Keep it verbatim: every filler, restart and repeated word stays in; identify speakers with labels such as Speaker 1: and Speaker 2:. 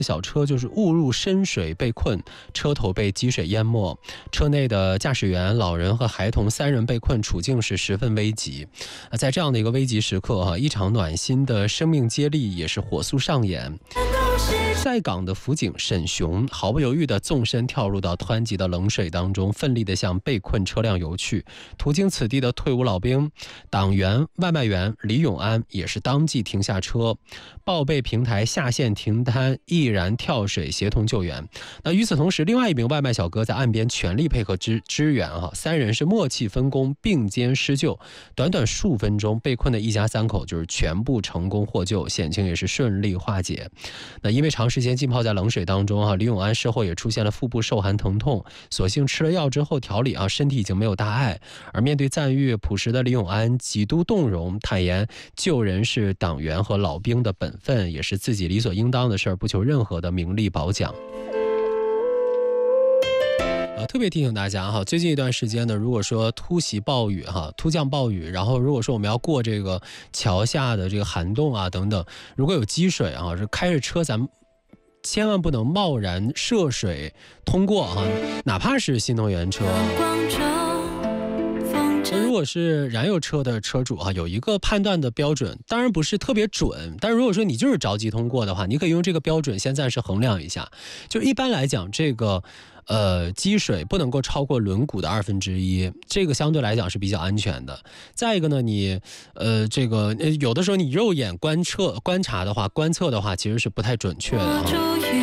Speaker 1: 小车就是误入深水被困，车头被积水淹没，车内的驾驶员、老人和孩童三人被困，处境是十分危急。在这样的一个危急时刻哈，一场暖心的生命接力也是火速上演。在港的辅警沈雄毫不犹豫地纵身跳入到湍急的冷水当中，奋力地向被困车辆游去。途经此地的退伍老兵、党员、外卖员李永安也是当即停下车，报备平台下线停摊，毅然跳水协同救援。那与此同时，另外一名外卖小哥在岸边全力配合支支援哈，三人是默契分工，并肩施救。短短数分钟，被困的一家三口就是全部成功获救，险情也是顺利化解。那因为长时间浸泡在冷水当中啊，李永安事后也出现了腹部受寒疼痛，所幸吃了药之后调理啊，身体已经没有大碍。而面对赞誉朴实的李永安，几度动容，坦言救人是党员和老兵的本分，也是自己理所应当的事儿，不求任何的名利褒奖。呃，特别提醒大家哈，最近一段时间呢，如果说突袭暴雨哈，突降暴雨，然后如果说我们要过这个桥下的这个涵洞啊等等，如果有积水啊，是开着车咱们千万不能贸然涉水通过哈，哪怕是新能源车。如果是燃油车的车主哈，有一个判断的标准，当然不是特别准，但是如果说你就是着急通过的话，你可以用这个标准先暂时衡量一下。就一般来讲，这个呃积水不能够超过轮毂的二分之一，这个相对来讲是比较安全的。再一个呢，你呃这个有的时候你肉眼观测观察的话，观测的话其实是不太准确的哈。